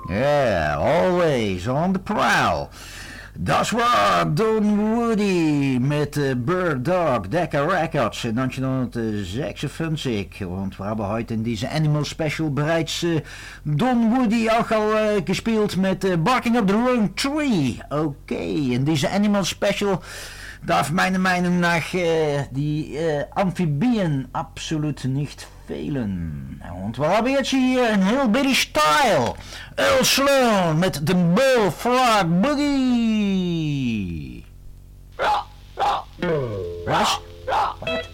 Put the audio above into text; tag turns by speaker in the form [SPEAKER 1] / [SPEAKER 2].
[SPEAKER 1] Yeah, always on the prowl. Dat was Don Woody met Bird Dog, Decca Records in 1956. Want we hebben heute in deze Animal Special bereits Don Woody ook al gespeeld met Barking Up the Wrong Tree. Oké, in deze Animal Special darf meiner Meinung nach die Amphibien absolut nicht fehlen. Und wir haben jetzt hier een Hillbilly Style. Earl Sloan met The Bullfrog Boogie. Was? Wat?